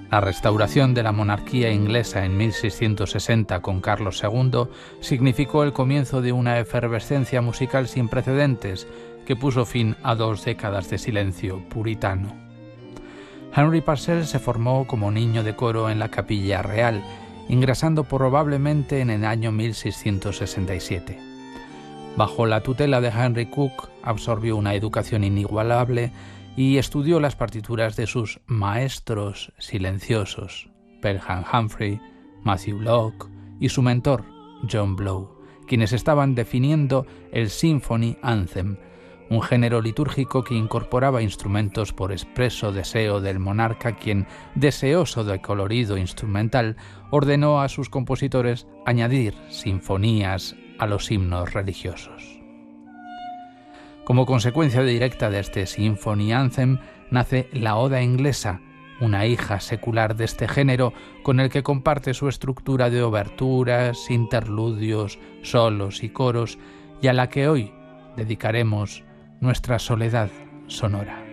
La restauración de la monarquía inglesa en 1660 con Carlos II significó el comienzo de una efervescencia musical sin precedentes que puso fin a 2 décadas de silencio puritano. Henry Purcell se formó como niño de coro en la Capilla Real, ingresando probablemente en el año 1667. Bajo la tutela de Henry Cooke, absorbió una educación inigualable y estudió las partituras de sus maestros silenciosos, Pelham Humphrey, Matthew Locke y su mentor, John Blow, quienes estaban definiendo el Symphony Anthem, un género litúrgico que incorporaba instrumentos por expreso deseo del monarca, quien, deseoso de colorido instrumental, ordenó a sus compositores añadir sinfonías a los himnos religiosos. Como consecuencia directa de este Symphony Anthem nace la Oda inglesa, una hija secular de este género con el que comparte su estructura de oberturas, interludios, solos y coros, y a la que hoy dedicaremos nuestra soledad sonora.